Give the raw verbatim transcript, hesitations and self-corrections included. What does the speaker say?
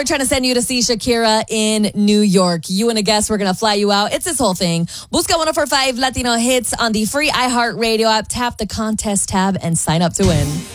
we're trying to send you to see Shakira in New York. You and a guest, we're going to fly you out. It's this whole thing. Busca one oh four point five Latino Hits on the free iHeartRadio app. Tap the contest tab and sign up to win.